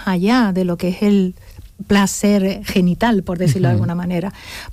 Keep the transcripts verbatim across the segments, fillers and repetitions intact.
más allá de lo que es el placer genital, por decirlo uh-huh. de alguna manera.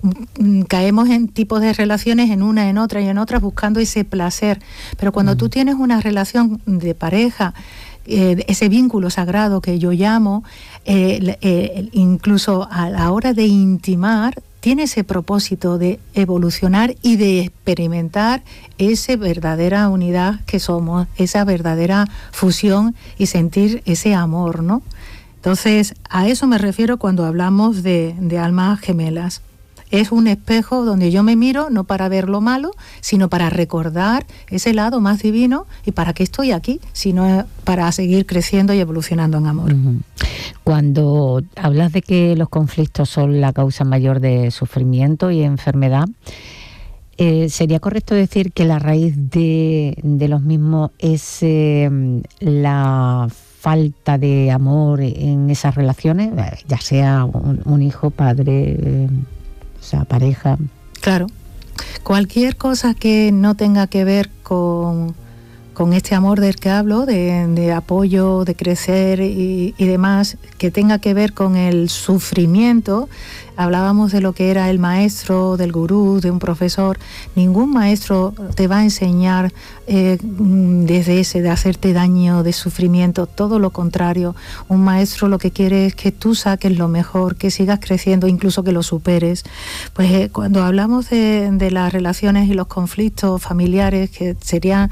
Caemos en tipos de relaciones, en una, en otra y en otra, buscando ese placer. Pero cuando uh-huh. tú tienes una relación de pareja, eh, ese vínculo sagrado que yo llamo, eh, eh, incluso a la hora de intimar, tiene ese propósito de evolucionar y de experimentar esa verdadera unidad que somos, esa verdadera fusión y sentir ese amor, ¿no? Entonces, a eso me refiero cuando hablamos de, de almas gemelas. Es un espejo donde yo me miro, no para ver lo malo, sino para recordar ese lado más divino y para qué estoy aquí, sino para seguir creciendo y evolucionando en amor. Uh-huh. Cuando hablas de que los conflictos son la causa mayor de sufrimiento y enfermedad, eh, ¿sería correcto decir que la raíz de, de los mismos es eh, la falta de amor en esas relaciones, ya sea un, un hijo, padre, eh, o sea, pareja? Claro. Cualquier cosa que no tenga que ver con, con este amor del que hablo, de, de apoyo, de crecer y, y demás, que tenga que ver con el sufrimiento. Hablábamos de lo que era el maestro, del gurú, de un profesor. Ningún maestro te va a enseñar eh, desde ese de hacerte daño, de sufrimiento, todo lo contrario. Un maestro lo que quiere es que tú saques lo mejor, que sigas creciendo, incluso que lo superes. Pues eh, cuando hablamos de, de las relaciones y los conflictos familiares, que serían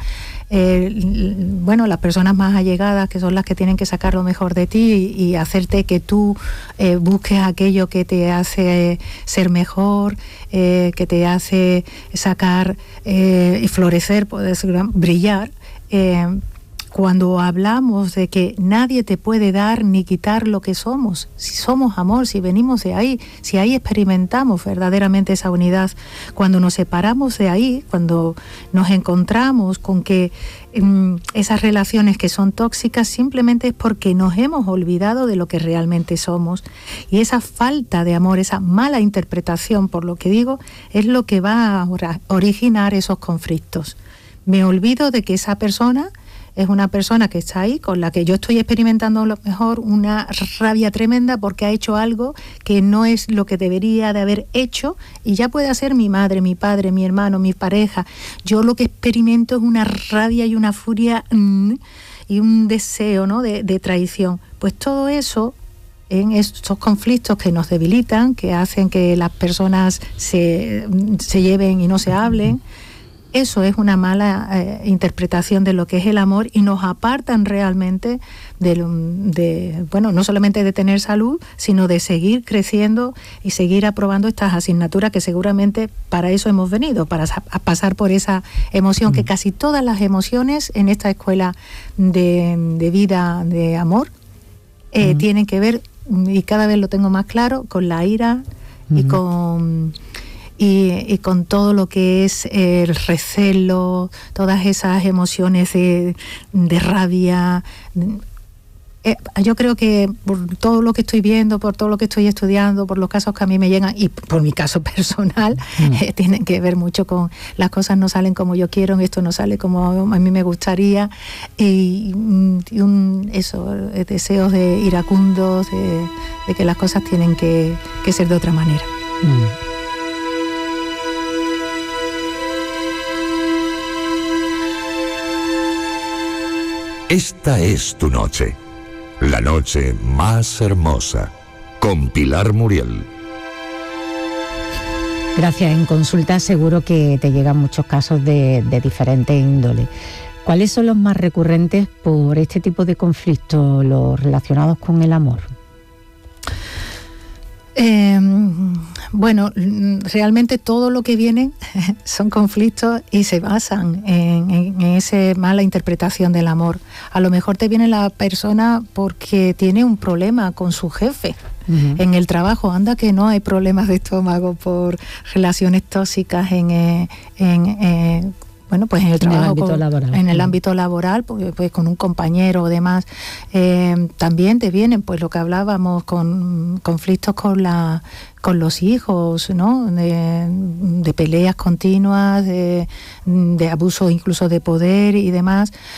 eh, bueno, las personas más allegadas, que son las que tienen que sacar lo mejor de ti y, y hacerte que tú eh, busques aquello que te hace ser mejor, eh, que te hace sacar eh, y florecer, poder brillar. Eh, cuando hablamos de que nadie te puede dar ni quitar lo que somos, si somos amor, si venimos de ahí, si ahí experimentamos verdaderamente esa unidad, cuando nos separamos de ahí, cuando nos encontramos con que um, esas relaciones que son tóxicas, simplemente es porque nos hemos olvidado de lo que realmente somos, y esa falta de amor, esa mala interpretación, por lo que digo, es lo que va a originar esos conflictos. Me olvido de que esa persona es una persona que está ahí, con la que yo estoy experimentando a lo mejor una rabia tremenda porque ha hecho algo que no es lo que debería de haber hecho, y ya puede ser mi madre, mi padre, mi hermano, mi pareja. Yo lo que experimento es una rabia y una furia mmm, y un deseo, ¿no?, de, de traición. Pues todo eso, en estos conflictos que nos debilitan, que hacen que las personas se, se lleven y no se hablen, eso es una mala eh, interpretación de lo que es el amor, y nos apartan realmente de, de, bueno, no solamente de tener salud, sino de seguir creciendo y seguir aprobando estas asignaturas que seguramente para eso hemos venido, para a pasar por esa emoción, mm. que casi todas las emociones en esta escuela de, de vida de amor eh, mm. tienen que ver, y cada vez lo tengo más claro, con la ira mm. y con... Y, y con todo lo que es el recelo, todas esas emociones de, de rabia. Eh, yo creo que por todo lo que estoy viendo, por todo lo que estoy estudiando, por los casos que a mí me llegan, y por mi caso personal, mm. eh, tienen que ver mucho con las cosas no salen como yo quiero, esto no sale como a mí me gustaría, y, y un eso, deseos de iracundos, de, de que las cosas tienen que, que ser de otra manera. Mm. Esta es tu noche, la noche más hermosa, con Pilar Muriel. Gracias. En consulta seguro que te llegan muchos casos de, de diferentes índole. ¿Cuáles son los más recurrentes por este tipo de conflictos, los relacionados con el amor? Eh, bueno, realmente todo lo que viene son conflictos y se basan en, en, en esa mala interpretación del amor. A lo mejor te viene la persona porque tiene un problema con su jefe. Uh-huh. En el trabajo, anda que no hay problemas de estómago por relaciones tóxicas en... en, en bueno, pues en el trabajo, en el ámbito con, laboral, en el uh-huh. ámbito laboral, pues, pues con un compañero o demás. Eh, también te vienen, pues lo que hablábamos, con conflictos con la, con los hijos, ¿no? De, de peleas continuas, de, de abuso incluso de poder y demás.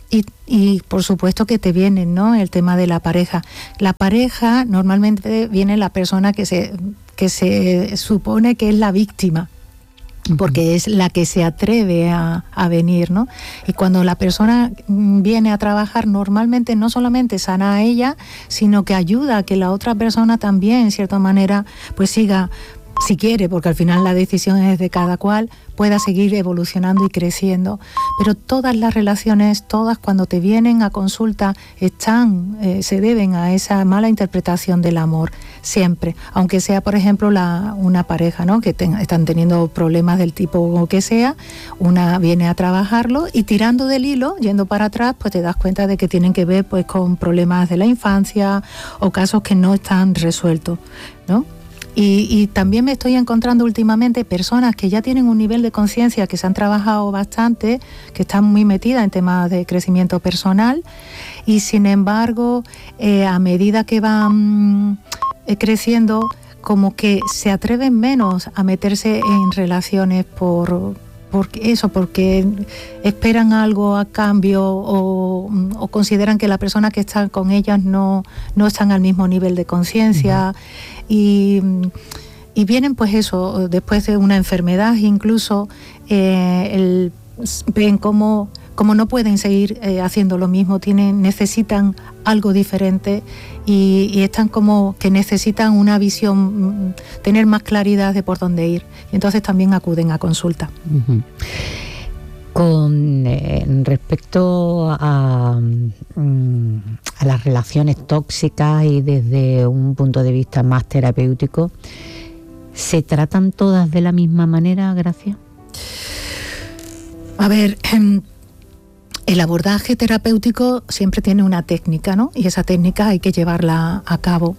Y, y por supuesto que te vienen, ¿no? El tema de la pareja. La pareja normalmente viene la persona que se, que se supone que es la víctima, porque es la que se atreve a, a venir, ¿no? Y cuando la persona viene a trabajar, normalmente no solamente sana a ella, sino que ayuda a que la otra persona también, en cierta manera, pues siga, si quiere, porque al final la decisión es de cada cual, pueda seguir evolucionando y creciendo. Pero todas las relaciones, todas cuando te vienen a consulta, están, eh, se deben a esa mala interpretación del amor, siempre. Aunque sea, por ejemplo, la, una pareja, ¿no? Que ten, están teniendo problemas del tipo que sea, una viene a trabajarlo y tirando del hilo, yendo para atrás, pues te das cuenta de que tienen que ver pues con problemas de la infancia o casos que no están resueltos, ¿no? Y, y también me estoy encontrando últimamente personas que ya tienen un nivel de conciencia, que se han trabajado bastante, que están muy metidas en temas de crecimiento personal y sin embargo, eh, a medida que van eh, creciendo, como que se atreven menos a meterse en relaciones por... Porque eso, porque esperan algo a cambio o, o consideran que la persona que está con ellas no, no están al mismo nivel de conciencia. Uh-huh. y, y vienen pues eso, después de una enfermedad incluso, eh, el, ven cómo, cómo no pueden seguir eh, haciendo lo mismo, tienen, necesitan algo diferente y, y están como que necesitan una visión, tener más claridad de por dónde ir. Y entonces también acuden a consulta. Uh-huh. Con eh, respecto a, um, a las relaciones tóxicas y desde un punto de vista más terapéutico, ¿se tratan todas de la misma manera, Gracia? A ver, eh, el abordaje terapéutico siempre tiene una técnica, ¿no? Y esa técnica hay que llevarla a cabo.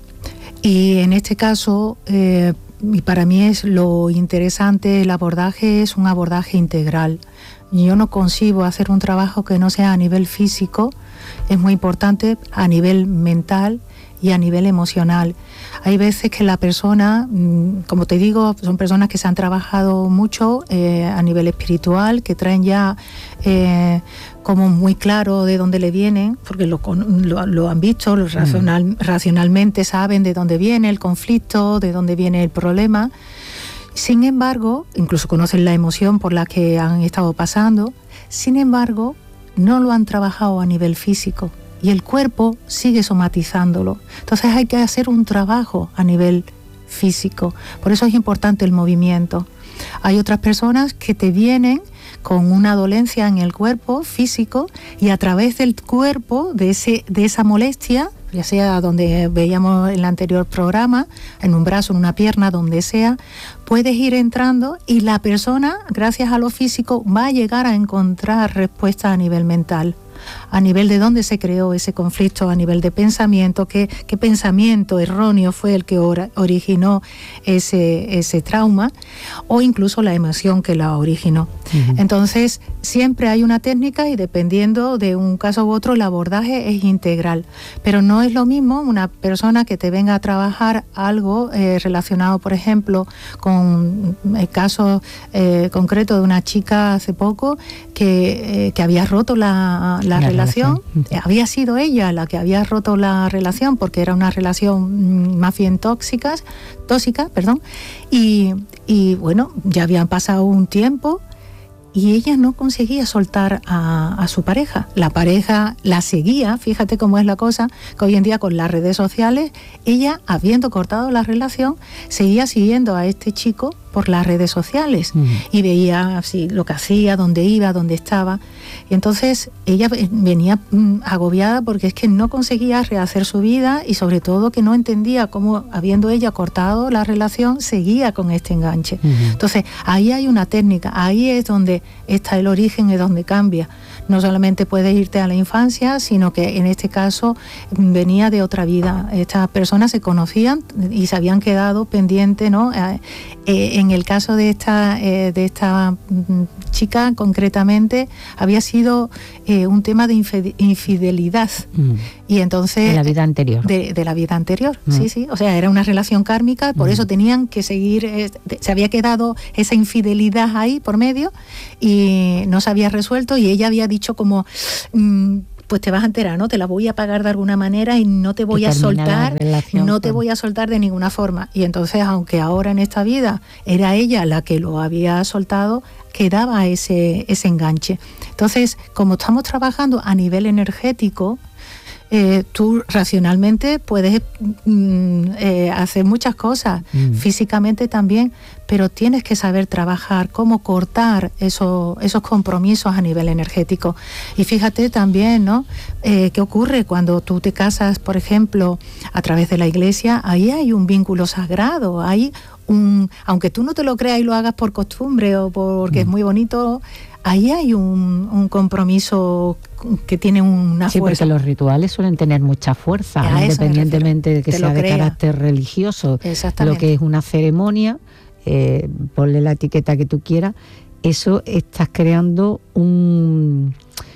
Y en este caso, eh, y para mí es lo interesante, el abordaje es un abordaje integral. Yo no concibo hacer un trabajo que no sea a nivel físico, es muy importante a nivel mental y a nivel emocional. Hay veces que la persona, como te digo, son personas que se han trabajado mucho eh, a nivel espiritual, que traen ya eh, como muy claro de dónde le vienen, porque lo, lo, lo han visto, lo racional, racionalmente saben de dónde viene el conflicto, de dónde viene el problema. Sin embargo, incluso conocen la emoción por la que han estado pasando, sin embargo, no lo han trabajado a nivel físico. Y el cuerpo sigue somatizándolo. Entonces hay que hacer un trabajo a nivel físico. Por eso es importante el movimiento. Hay otras personas que te vienen con una dolencia en el cuerpo físico y a través del cuerpo, de, ese, de esa molestia, ya sea donde veíamos en el anterior programa, en un brazo, en una pierna, donde sea, puedes ir entrando y la persona, gracias a lo físico, va a llegar a encontrar respuesta a nivel mental. A nivel de dónde se creó ese conflicto, a nivel de pensamiento, qué, qué pensamiento erróneo fue el que ora, originó ese, ese trauma, o incluso la emoción que la originó. Uh-huh. Entonces, siempre hay una técnica y dependiendo de un caso u otro, el abordaje es integral. Pero no es lo mismo una persona que te venga a trabajar algo eh, relacionado, por ejemplo, con el caso eh, concreto de una chica hace poco que, eh, que había roto la, la, la relación. relación. Había sido ella la que había roto la relación porque era una relación más bien tóxica, tóxica, perdón, y, y bueno, ya habían pasado un tiempo y ella no conseguía soltar a, a su pareja. La pareja la seguía, fíjate cómo es la cosa, que hoy en día con las redes sociales, ella, habiendo cortado la relación, seguía siguiendo a este chico por las redes sociales uh-huh. y veía así lo que hacía, dónde iba, dónde estaba. Y entonces ella venía mm, agobiada porque es que no conseguía rehacer su vida y sobre todo que no entendía cómo, habiendo ella cortado la relación, seguía con este enganche. Uh-huh. Entonces ahí hay una técnica, ahí es donde está el origen, es donde cambia. No solamente puedes irte a la infancia, sino que en este caso venía de otra vida. Estas personas se conocían y se habían quedado pendientes, ¿no? Eh, eh, en el caso de esta, eh, de esta chica, concretamente, había sido eh, eh, un tema de infidelidad. Mm. Y entonces... De la vida anterior. De, de la vida anterior, mm. sí, sí. O sea, era una relación kármica, por mm. eso tenían que seguir... Eh, se había quedado esa infidelidad ahí por medio y no se había resuelto, y ella había dicho como... Mm, pues te vas a enterar, ¿no? Te la voy a pagar de alguna manera y no te voy a soltar, no te voy a soltar de ninguna forma. Y entonces, aunque ahora en esta vida era ella la que lo había soltado, quedaba ese, ese enganche. Entonces, como estamos trabajando a nivel energético, Eh, tú racionalmente puedes mm, eh, hacer muchas cosas, mm. físicamente también, pero tienes que saber trabajar, cómo cortar eso, esos compromisos a nivel energético. Y fíjate también, ¿no? Eh, ¿qué ocurre cuando tú te casas, por ejemplo, a través de la iglesia? Ahí hay un vínculo sagrado, hay un, aunque tú no te lo creas y lo hagas por costumbre o porque mm. es muy bonito, ahí hay un, un compromiso que tiene una sí, fuerza. Sí, porque los rituales suelen tener mucha fuerza, a independientemente de que sea de carácter religioso. Lo que es una ceremonia, eh, ponle la etiqueta que tú quieras, eso estás creando un...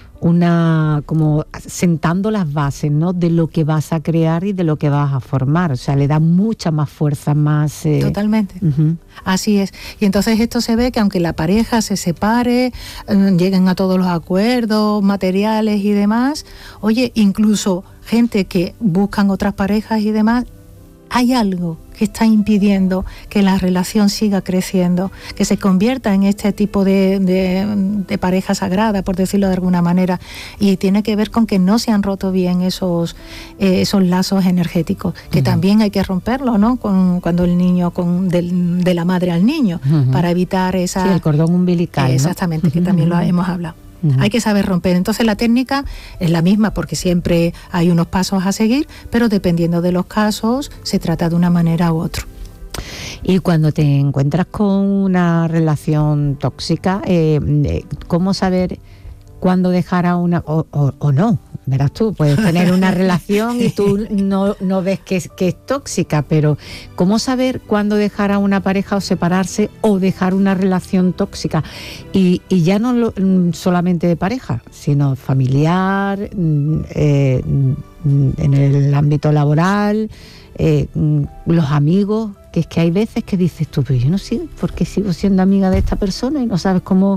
una como sentando las bases, ¿no?, de lo que vas a crear y de lo que vas a formar. O sea, le da mucha más fuerza, más... Eh... Totalmente. Uh-huh. Así es. Y entonces esto se ve que aunque la pareja se separe, eh, lleguen a todos los acuerdos materiales y demás, oye, incluso gente que buscan otras parejas y demás, hay algo que está impidiendo que la relación siga creciendo, que se convierta en este tipo de, de, de pareja sagrada, por decirlo de alguna manera, y tiene que ver con que no se han roto bien esos, eh, esos lazos energéticos, que uh-huh. también hay que romperlo, ¿no? Con, cuando el niño, con del, de la madre al niño, uh-huh. para evitar esa... Sí, el cordón umbilical, eh, exactamente, ¿no? Que uh-huh. también lo hemos hablado. Uh-huh. Hay que saber romper. Entonces la técnica es la misma porque siempre hay unos pasos a seguir, pero dependiendo de los casos se trata de una manera u otra. Y cuando te encuentras con una relación tóxica, eh, ¿cómo saber cuándo dejar a una o, o, o no? Verás tú, puedes tener una relación y tú no, no ves que es, que es tóxica, pero ¿cómo saber cuándo dejar a una pareja o separarse o dejar una relación tóxica? Y, y ya no lo, solamente de pareja, sino familiar, eh, en el ámbito laboral, eh, los amigos, que es que hay veces que dices tú, pero yo no sé por qué sigo siendo amiga de esta persona y no sabes cómo,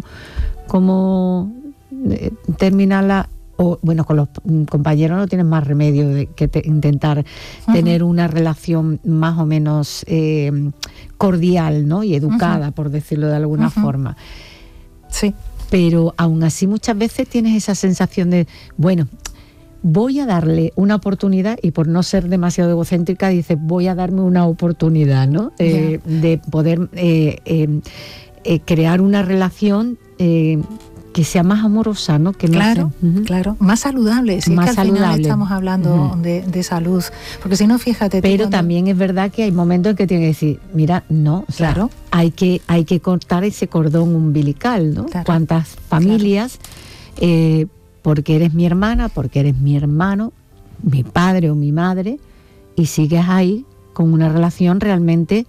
cómo eh, terminarla. O bueno, con los compañeros no tienes más remedio de que te, intentar uh-huh. tener una relación más o menos eh, cordial, ¿no? Y educada, uh-huh. por decirlo de alguna uh-huh. forma. Sí. Pero aún así muchas veces tienes esa sensación de, bueno, voy a darle una oportunidad, y por no ser demasiado egocéntrica dices, voy a darme una oportunidad, ¿no? Eh, yeah. De poder eh, eh, eh, crear una relación eh, que sea más amorosa, ¿no? Que no claro, sea, uh-huh. claro, más saludable. Si más es que al saludable. Final estamos hablando uh-huh. de, de salud, porque si no, fíjate. Pero cuando... también es verdad que hay momentos en que tienes que decir, mira, no, o sea, claro. hay que hay que cortar ese cordón umbilical, ¿no? Claro. Cuántas familias, claro. eh, porque eres mi hermana, porque eres mi hermano, mi padre o mi madre, y sigues ahí con una relación realmente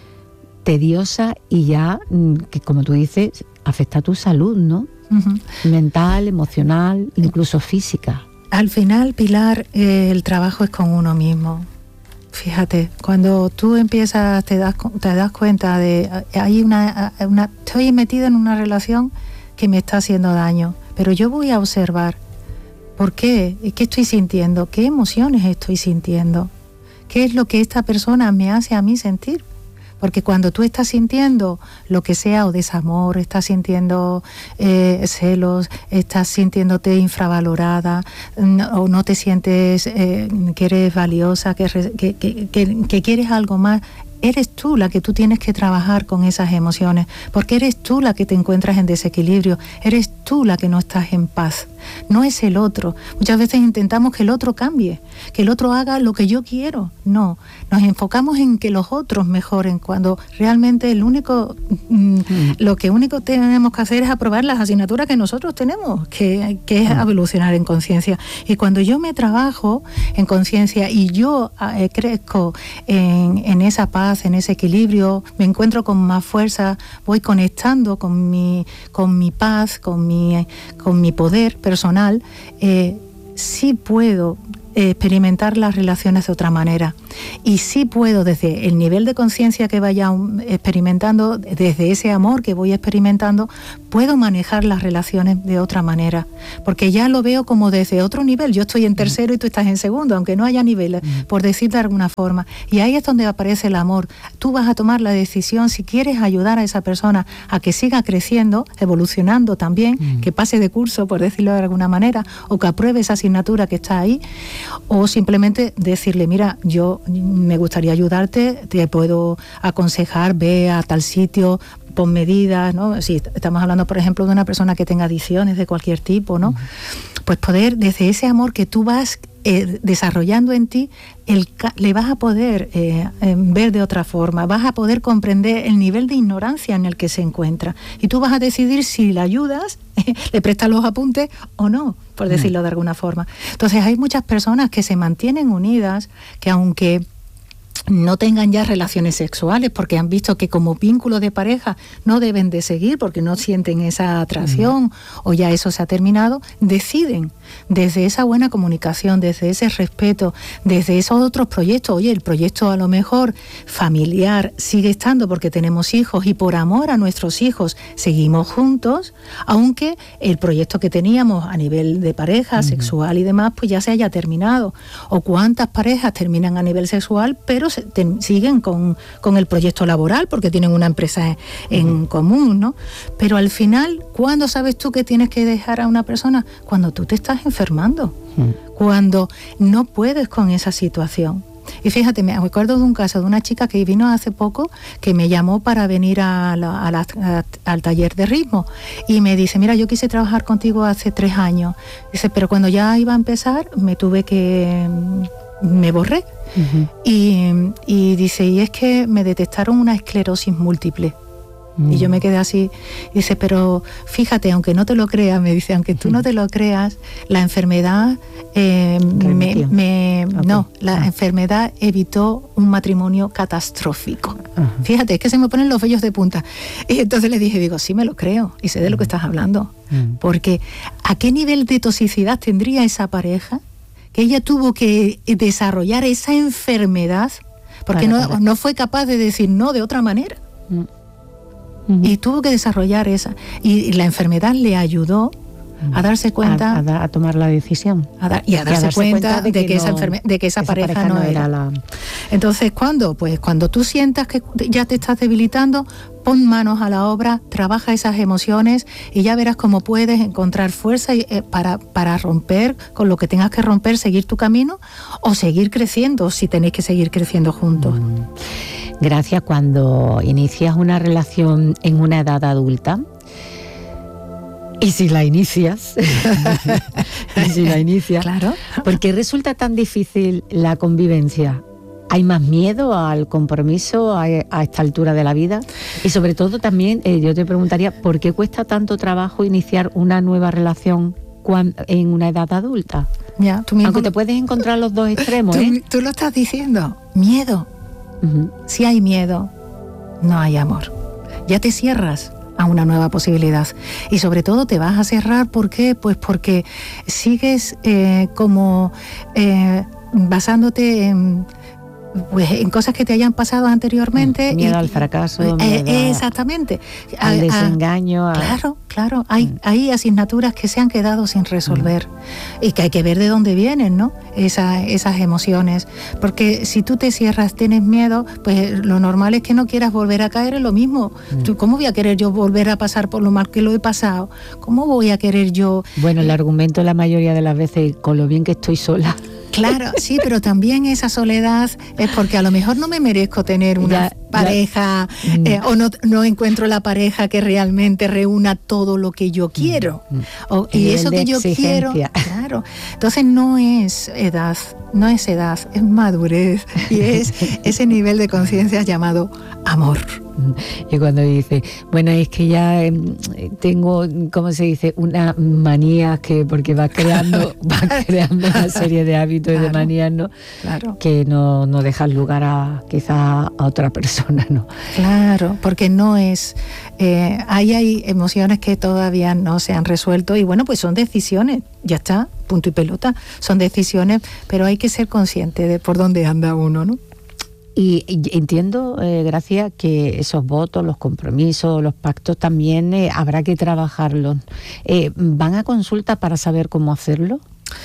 tediosa y ya, que como tú dices, afecta a tu salud, ¿no? Uh-huh. Mental, emocional, incluso física. Al final, Pilar, eh, el trabajo es con uno mismo. Fíjate, cuando tú empiezas, te das, te das cuenta de, hay una, una, estoy metida en una relación que me está haciendo daño, pero yo voy a observar por qué, qué estoy sintiendo, qué emociones estoy sintiendo, qué es lo que esta persona me hace a mí sentir. Porque cuando tú estás sintiendo lo que sea, o desamor, estás sintiendo eh, celos, estás sintiéndote infravalorada, no, o no te sientes eh, que eres valiosa, que, que, que, que, que quieres algo más, eres tú la que tú tienes que trabajar con esas emociones, porque eres tú la que te encuentras en desequilibrio, eres tú la que no estás en paz, no es el otro. Muchas veces intentamos que el otro cambie, que el otro haga lo que yo quiero. No, nos enfocamos en que los otros mejoren, cuando realmente el único, mm, lo que único tenemos que hacer es aprobar las asignaturas que nosotros tenemos, que, que es evolucionar en conciencia. Y cuando yo me trabajo en conciencia y yo eh, crezco en, en esa paz, paz, en ese equilibrio, me encuentro con más fuerza, voy conectando con mi, con mi paz, con mi, con mi poder personal, eh, sí puedo experimentar las relaciones de otra manera. Y sí puedo, desde el nivel de conciencia que vaya experimentando, desde ese amor que voy experimentando, puedo manejar las relaciones de otra manera. Porque ya lo veo como desde otro nivel. Yo estoy en tercero y tú estás en segundo, aunque no haya niveles, por decirlo de alguna forma. Y ahí es donde aparece el amor. Tú vas a tomar la decisión si quieres ayudar a esa persona a que siga creciendo, evolucionando también, mm. que pase de curso, por decirlo de alguna manera, o que apruebe esa asignatura que está ahí, o simplemente decirle, mira, yo me gustaría ayudarte, te puedo aconsejar, ve a tal sitio, pon medidas, ¿no? Si estamos hablando, por ejemplo, de una persona que tenga adicciones de cualquier tipo, ¿no? Uh-huh. Pues poder, desde ese amor que tú vas eh, desarrollando en ti, el, le vas a poder eh, eh, ver de otra forma, vas a poder comprender el nivel de ignorancia en el que se encuentra. Y tú vas a decidir si le ayudas, le prestas los apuntes o no, por decirlo uh-huh. de alguna forma. Entonces hay muchas personas que se mantienen unidas, que aunque no tengan ya relaciones sexuales porque han visto que como vínculo de pareja no deben de seguir porque no sienten esa atracción, uh-huh. o ya eso se ha terminado, deciden desde esa buena comunicación, desde ese respeto, desde esos otros proyectos. Oye, el proyecto a lo mejor familiar sigue estando porque tenemos hijos y por amor a nuestros hijos seguimos juntos, aunque el proyecto que teníamos a nivel de pareja, uh-huh. sexual y demás, pues ya se haya terminado. O cuántas parejas terminan a nivel sexual, pero Ten, siguen con, con el proyecto laboral porque tienen una empresa en uh-huh. común, ¿no? Pero al final, ¿cuándo sabes tú que tienes que dejar a una persona? Cuando tú te estás enfermando, uh-huh. cuando no puedes con esa situación. Y fíjate, me acuerdo de un caso de una chica que vino hace poco, que me llamó para venir a la, a la, a, al taller de ritmo y me dice, mira, yo quise trabajar contigo hace tres años. Dice, pero cuando ya iba a empezar me tuve que... me borré. Uh-huh. y, y dice, y es que me detectaron una esclerosis múltiple. Uh-huh. Y yo me quedé así. Dice, pero fíjate, aunque no te lo creas, me dice, aunque tú uh-huh. no te lo creas, la enfermedad eh, me, me okay. no, la uh-huh. enfermedad evitó un matrimonio catastrófico. Uh-huh. Fíjate, es que se me ponen los vellos de punta. Y entonces le dije, digo, sí me lo creo y sé de lo que estás hablando. Uh-huh. Porque ¿a qué nivel de toxicidad tendría esa pareja? Que ella tuvo que desarrollar esa enfermedad porque para, para. No, no fue capaz de decir no de otra manera. Uh-huh. Y tuvo que desarrollar esa. Y la enfermedad le ayudó a darse cuenta... A, a, a tomar la decisión. A dar, y a darse, y a darse cuenta, cuenta de, de, que que no, esa enferme, de que esa, esa pareja, pareja no era. era la... Entonces, ¿cuándo? Pues cuando tú sientas que ya te estás debilitando, pon manos a la obra, trabaja esas emociones y ya verás cómo puedes encontrar fuerza y, eh, para, para romper con lo que tengas que romper, seguir tu camino o seguir creciendo, si tenéis que seguir creciendo juntos. Mm. Gracias. Cuando inicias una relación en una edad adulta, y si la inicias, y si la inicias, claro. ¿por qué resulta tan difícil la convivencia? ¿Hay más miedo al compromiso a, a esta altura de la vida? Y sobre todo también, eh, yo te preguntaría, ¿por qué cuesta tanto trabajo iniciar una nueva relación cuando, en una edad adulta? Ya, tú mismo, aunque te puedes encontrar los dos extremos, tú, ¿eh? Tú lo estás diciendo, miedo. Uh-huh. Si hay miedo, no hay amor. Ya te cierras a una nueva posibilidad y sobre todo te vas a cerrar. ¿Por qué? Pues porque sigues eh, como eh, basándote en, pues, en cosas que te hayan pasado anteriormente. Miedo y, al fracaso, eh, miedo eh, exactamente al a, desengaño. A, a... Claro, claro. Hay, mm. hay asignaturas que se han quedado sin resolver mm. y que hay que ver de dónde vienen, ¿no? Esa, esas emociones. Porque si tú te cierras, tienes miedo, pues lo normal es que no quieras volver a caer en lo mismo. Mm. ¿Tú, ¿Cómo voy a querer yo volver a pasar por lo mal que lo he pasado? ¿Cómo voy a querer yo...? Bueno, el argumento la mayoría de las veces, con lo bien que estoy sola... Claro, sí, pero también esa soledad es porque a lo mejor no me merezco tener una ya, pareja ya. Eh, o no, no encuentro la pareja que realmente reúna todo lo que yo quiero. Mm. O, y eso que yo quiero, claro. Entonces no es edad, no es edad, es madurez y es ese nivel de conciencia llamado amor. Y cuando dice, bueno, es que ya eh, tengo, ¿cómo se dice? Una manía que, porque va creando, va creando una serie de hábitos claro, y de manías, ¿no? Claro. Que no, no dejan lugar a quizá a otra persona, ¿no? Claro, porque no es, eh, ahí hay emociones que todavía no se han resuelto y bueno, pues son decisiones, ya está, punto y pelota, son decisiones, pero hay que ser consciente de por dónde anda uno, ¿no? Y, y entiendo, eh, Gracia, que esos votos, los compromisos, los pactos también eh, habrá que trabajarlos. Eh, ¿Van a consulta para saber cómo hacerlo?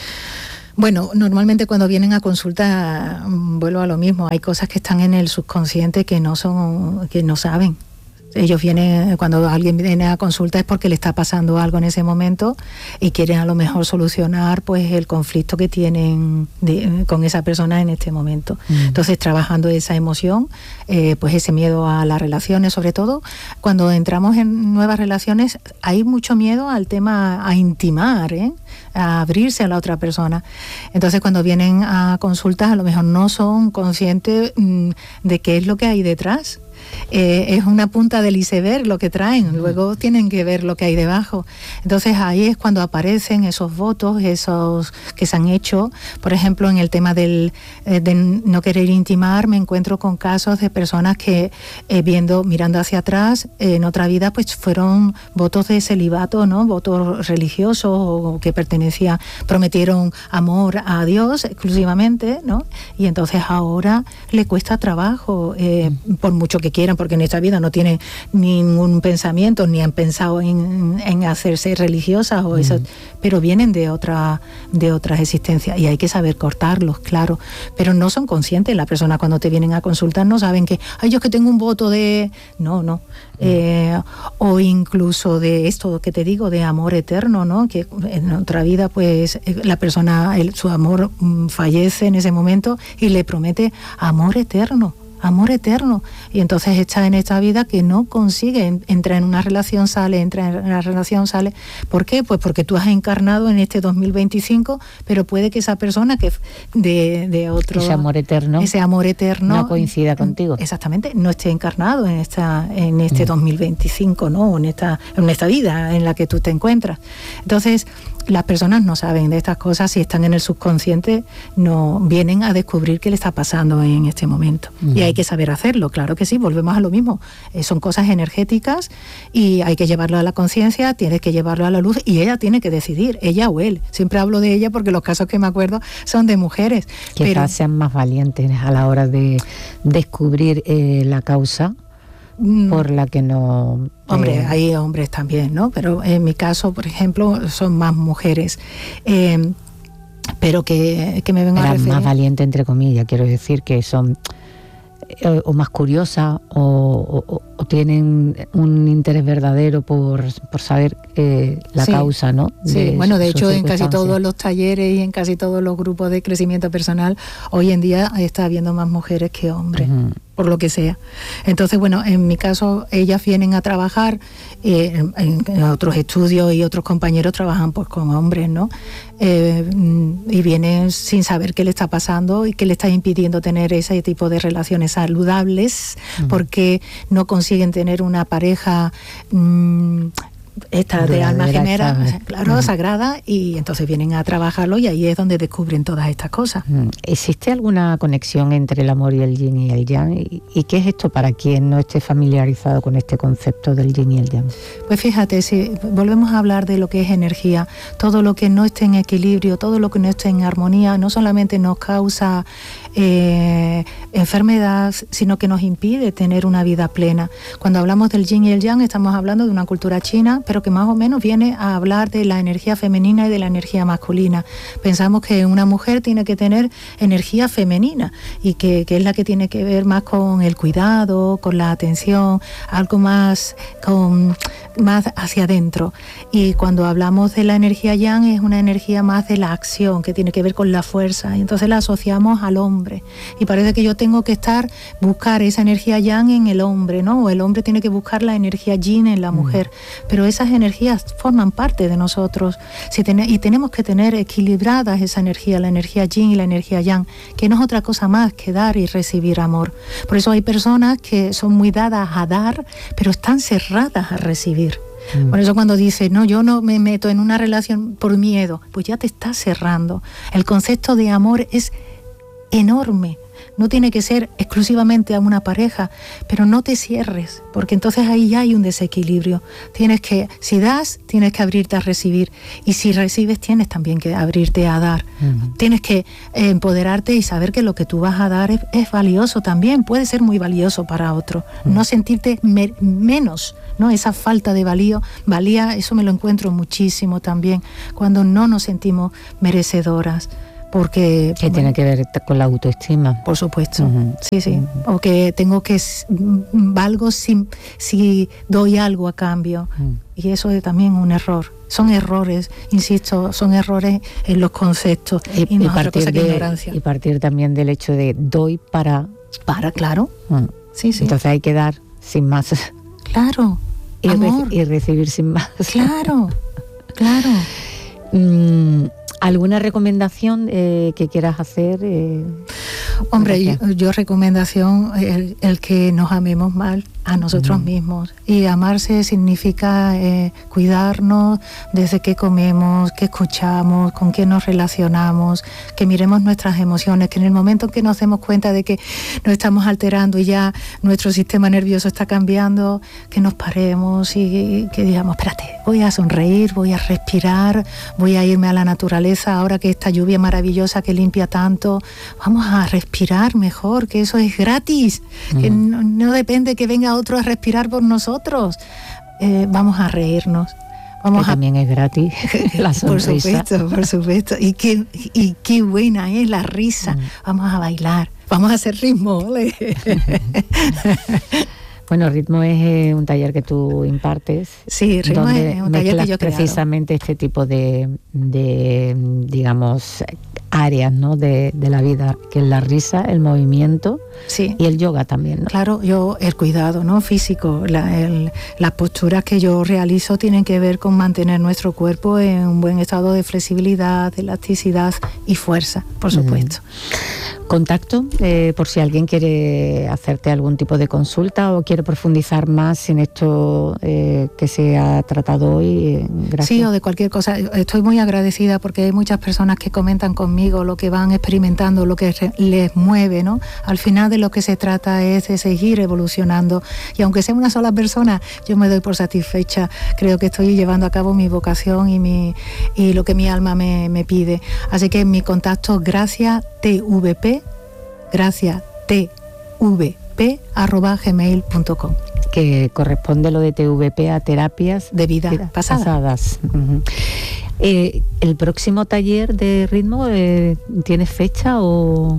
Bueno, normalmente cuando vienen a consulta, vuelvo a lo mismo, hay cosas que están en el subconsciente que no son, que no saben. Ellos vienen, cuando alguien viene a consulta es porque le está pasando algo en ese momento y quieren a lo mejor solucionar pues el conflicto que tienen de, con esa persona en este momento. Mm. Entonces, trabajando esa emoción, eh, pues ese miedo a las relaciones, sobre todo cuando entramos en nuevas relaciones, hay mucho miedo al tema a intimar, ¿eh? A abrirse a la otra persona. Entonces, cuando vienen a consultas, a lo mejor no son conscientes mmm, de qué es lo que hay detrás. Eh, es una punta del iceberg lo que traen, luego tienen que ver lo que hay debajo. Entonces ahí es cuando aparecen esos votos, esos que se han hecho. Por ejemplo, en el tema del, eh, de no querer intimar, me encuentro con casos de personas que eh, viendo, mirando hacia atrás, eh, en otra vida pues fueron votos de celibato, ¿no? Votos religiosos o que pertenecían, prometieron amor a Dios exclusivamente, ¿no? Y entonces ahora le cuesta trabajo, eh, por mucho que quieran, porque en esta vida no tienen ningún pensamiento, ni han pensado en, en hacerse religiosas, o eso, mm. pero vienen de otra, de otras existencias y hay que saber cortarlos, claro, pero no son conscientes. La persona cuando te vienen a consultar no saben que, ay, yo es que tengo un voto de... No, no. Mm. Eh, o incluso de esto que te digo, de amor eterno, ¿no? Que en otra vida, pues, la persona, el, su amor mm, fallece en ese momento y le promete amor eterno. Amor eterno, y entonces está en esta vida que no consigue, entra en una relación, sale, entra en una relación, sale. ¿Por qué? Pues porque tú has encarnado en este dos mil veinticinco, pero puede que esa persona que de, de otro... Ese amor eterno. Ese amor eterno... No coincida contigo. Exactamente, no esté encarnado en esta en este mm. dos mil veinticinco, ¿no? En esta, en esta vida en la que tú te encuentras. Entonces, las personas no saben de estas cosas, si están en el subconsciente, no vienen a descubrir qué le está pasando en este momento. Mm. Y hay que saber hacerlo, claro que sí, volvemos a lo mismo. Eh, son cosas energéticas y hay que llevarlo a la conciencia, tienes que llevarlo a la luz y ella tiene que decidir, ella o él. Siempre hablo de ella porque los casos que me acuerdo son de mujeres. Quizás pero... sean más valientes a la hora de descubrir eh, la causa por la que no... Eh... Hombre, hay hombres también, ¿no? Pero en mi caso, por ejemplo, son más mujeres. Eh, pero que, que me vengan a referir... más valientes, entre comillas, quiero decir que son... O, o más curiosas o, o, o tienen un interés verdadero por, por saber eh, la sí, causa, ¿no? Sí, de bueno, de hecho en casi todos los talleres y en casi todos los grupos de crecimiento personal hoy en día está habiendo más mujeres que hombres, uh-huh. por lo que sea. Entonces, bueno, en mi caso ellas vienen a trabajar, eh, en, en otros estudios y otros compañeros trabajan pues con hombres, ¿no? Eh, y vienen sin saber qué le está pasando y qué le está impidiendo tener ese tipo de relaciones saludables, uh-huh. porque no consiguen tener una pareja mmm, esta de alma gemela, claro, uh-huh. sagrada, y entonces vienen a trabajarlo y ahí es donde descubren todas estas cosas. ¿Existe alguna conexión entre el amor y el yin y el yang? ¿Y, y qué es esto para quien no esté familiarizado con este concepto del yin y el yang? Pues fíjate, si volvemos a hablar de lo que es energía, todo lo que no esté en equilibrio, todo lo que no esté en armonía, no solamente nos causa eh, enfermedad, sino que nos impide tener una vida plena. Cuando hablamos del yin y el yang, estamos hablando de una cultura china, pero que más o menos viene a hablar de la energía femenina y de la energía masculina. Pensamos que una mujer tiene que tener energía femenina y que, que es la que tiene que ver más con el cuidado, con la atención, algo más, con, más hacia adentro. Y cuando hablamos de la energía yang es una energía más de la acción, que tiene que ver con la fuerza, y entonces la asociamos al hombre. Y parece que yo tengo que estar, buscar esa energía yang en el hombre, ¿no? O el hombre tiene que buscar la energía yin en la mujer. Mm. Pero esas energías forman parte de nosotros. Si ten- y tenemos que tener equilibradas esa energía, la energía yin y la energía yang, que no es otra cosa más que dar y recibir amor. Por eso hay personas que son muy dadas a dar, pero están cerradas a recibir. Mm. Por eso cuando dices, no, yo no me meto en una relación por miedo, pues ya te estás cerrando. El concepto de amor es enorme. No tiene que ser exclusivamente a una pareja, pero no te cierres, porque entonces ahí ya hay un desequilibrio. Tienes que, si das, tienes que abrirte a recibir, y si recibes, tienes también que abrirte a dar. Uh-huh. Tienes que eh, empoderarte y saber que lo que tú vas a dar es, es valioso también, puede ser muy valioso para otro. Uh-huh. No sentirte me- menos, ¿no? Esa falta de valía, valía, eso me lo encuentro muchísimo también, cuando no nos sentimos merecedoras. Porque que bueno, tiene que ver con la autoestima, por supuesto. Uh-huh. Sí, sí. Uh-huh. O que tengo que valgo si, si doy algo a cambio. Uh-huh. Y eso es también un error. Son errores, insisto, son errores en los conceptos y, y no y es otra cosa que de, ignorancia. Y partir también del hecho de doy para para, claro. Uh-huh. Sí, sí. Entonces hay que dar sin más. Claro. Y, amor. Re- y recibir sin más. Claro. Claro. mm, ¿Alguna recomendación eh, que quieras hacer? Eh, Hombre, yo, yo recomendación el, el que nos amemos mal a nosotros mm. mismos. Y amarse significa eh, cuidarnos desde qué comemos, qué escuchamos, con quién nos relacionamos, que miremos nuestras emociones, que en el momento en que nos demos cuenta de que nos estamos alterando y ya nuestro sistema nervioso está cambiando, que nos paremos y, y que digamos, espérate, voy a sonreír, voy a respirar, voy a irme a la naturaleza, ahora que esta lluvia maravillosa que limpia tanto, vamos a respirar mejor, que eso es gratis, mm. que no, no depende que venga otro a respirar por nosotros. Eh, vamos a reírnos. Vamos que a... también es gratis la sonrisa. Por supuesto, por supuesto. Y qué, y qué buena es la risa. Mm. Vamos a bailar, vamos a hacer ritmo. ¿Ole? Bueno, Ritmo es eh, un taller que tú impartes. Sí, Ritmo es un taller que yo he creado. Precisamente este tipo de, de digamos, áreas, ¿no? de, de la vida, que es la risa, el movimiento, sí. y el yoga también, ¿no? Claro, yo el cuidado, ¿no? físico, la, el, las posturas que yo realizo tienen que ver con mantener nuestro cuerpo en un buen estado de flexibilidad, de elasticidad y fuerza, por supuesto. Mm. Contacto, eh, por si alguien quiere hacerte algún tipo de consulta o quiere profundizar más en esto eh, que se ha tratado hoy. Eh, gracias. Sí, o de cualquier cosa. Estoy muy agradecida porque hay muchas personas que comentan conmigo lo que van experimentando, lo que les mueve, ¿no? Al final de lo que se trata es de seguir evolucionando, y aunque sea una sola persona, yo me doy por satisfecha. Creo que estoy llevando a cabo mi vocación y mi y lo que mi alma me, me pide. Así que mi contacto, gracias T V P, gracias T V P arroba gmail punto com. Que corresponde lo de T V P a terapias de vida pasada. pasadas. Uh-huh. Eh, ¿El próximo taller de Ritmo eh, tiene fecha o...?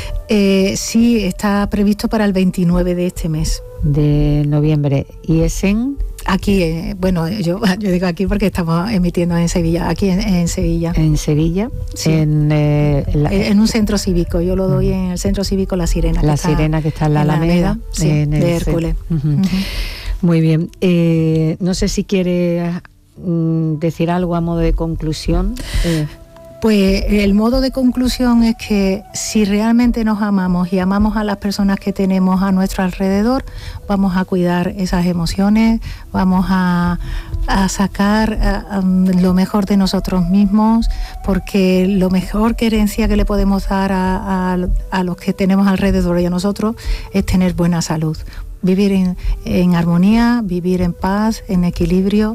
Eh, sí, está previsto para el veintinueve de este mes. De noviembre. ¿Y es en...? Aquí, eh, bueno, yo, yo digo aquí porque estamos emitiendo en Sevilla, aquí en, en Sevilla. En Sevilla, sí. en, eh, la, en un centro cívico, yo lo doy en el centro cívico La Sirena. La que Sirena está, que está en la Alameda, Alameda sí, en el de Hércules. Uh-huh. Uh-huh. Muy bien, eh, no sé si quiere mm, decir algo a modo de conclusión. Eh. Pues el modo de conclusión es que si realmente nos amamos y amamos a las personas que tenemos a nuestro alrededor, vamos a cuidar esas emociones, vamos a, a sacar a, a lo mejor de nosotros mismos, porque lo mejor que herencia que le podemos dar a, a, a los que tenemos alrededor y a nosotros es tener buena salud. Vivir en, en armonía, vivir en paz, en equilibrio.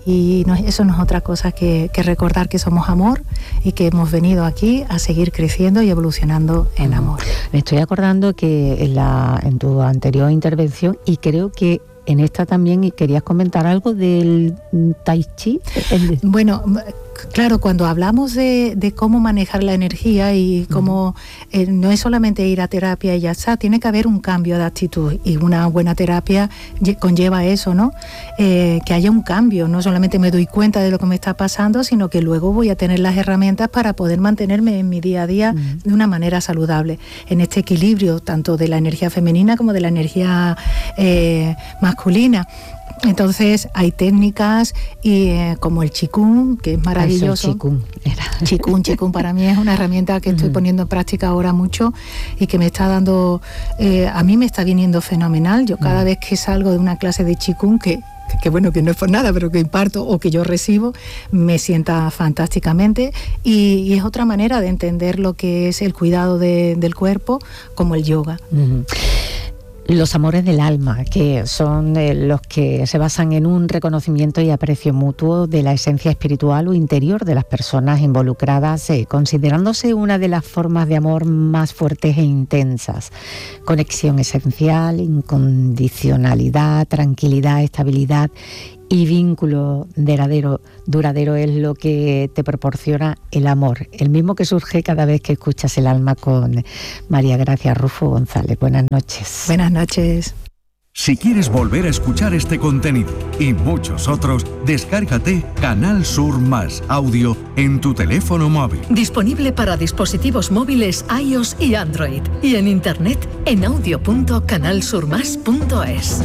Y no, eso no es otra cosa que, que recordar que somos amor y que hemos venido aquí a seguir creciendo y evolucionando en amor. Me estoy acordando que en, la, en tu anterior intervención, y creo que en esta también, y querías comentar algo del Tai Chi. El... Bueno, Claro, cuando hablamos de, de cómo manejar la energía y cómo eh, no es solamente ir a terapia y ya está, tiene que haber un cambio de actitud, y una buena terapia conlleva eso, ¿no? Eh, que haya un cambio, no solamente me doy cuenta de lo que me está pasando, sino que luego voy a tener las herramientas para poder mantenerme en mi día a día uh-huh. de una manera saludable, en este equilibrio tanto de la energía femenina como de la energía eh, masculina. Entonces hay técnicas y eh, como el Qigong, que es maravilloso. Ay, Qigong, era. Qigong, Qigong para mí es una herramienta que estoy poniendo en práctica ahora mucho y que me está dando, eh, a mí me está viniendo fenomenal. Yo cada vez que salgo de una clase de Qigong, que que bueno, que no es por nada, pero que imparto o que yo recibo, me sienta fantásticamente, y, y es otra manera de entender lo que es el cuidado de, del cuerpo, como el yoga. Uh-huh. Los amores del alma, que son eh, los que se basan en un reconocimiento y aprecio mutuo de la esencia espiritual o interior de las personas involucradas, eh, considerándose una de las formas de amor más fuertes e intensas. Conexión esencial, incondicionalidad, tranquilidad, estabilidad y vínculo duradero, duradero es lo que te proporciona el amor, el mismo que surge cada vez que escuchas el alma con María Gracia Rufo González. Buenas noches. Buenas noches. Si quieres volver a escuchar este contenido y muchos otros, descárgate Canal Sur Más Audio en tu teléfono móvil. Disponible para dispositivos móviles iOS y Android, y en internet en audio punto canal sur más punto es.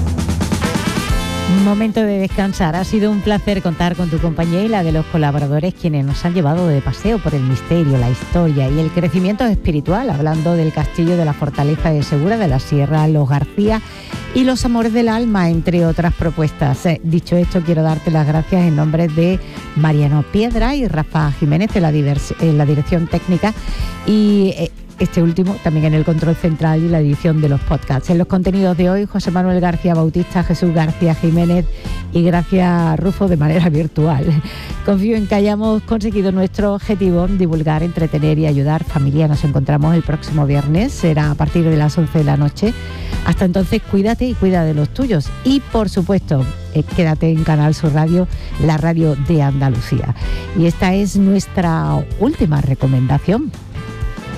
Momento de descansar. Ha sido un placer contar con tu compañía y la de los colaboradores, quienes nos han llevado de paseo por el misterio, la historia y el crecimiento espiritual, hablando del castillo de la Fortaleza de Segura, de la Sierra Los García y los amores del alma, entre otras propuestas. Eh, dicho esto, quiero darte las gracias en nombre de Mariano Piedra y Rafa Jiménez en la, divers- en la dirección técnica, y eh, este último también en el control central y la edición de los podcasts. En los contenidos de hoy, José Manuel García Bautista, Jesús García Jiménez y Gracia Rufo de manera virtual. Confío en que hayamos conseguido nuestro objetivo, divulgar, entretener y ayudar. Familia, nos encontramos el próximo viernes, será a partir de las once de la noche. Hasta entonces, cuídate y cuida de los tuyos. Y, por supuesto, eh, quédate en Canal Sur Radio, la radio de Andalucía. Y esta es nuestra última recomendación.